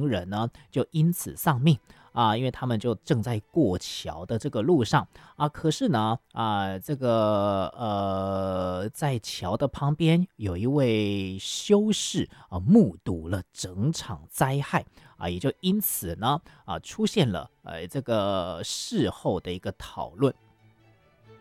行人呢就因此丧命因为他们就正在过桥的这个路上可是呢这个在桥的旁边有一位修士目睹了整场灾害也就因此呢出现了这个事后的一个讨论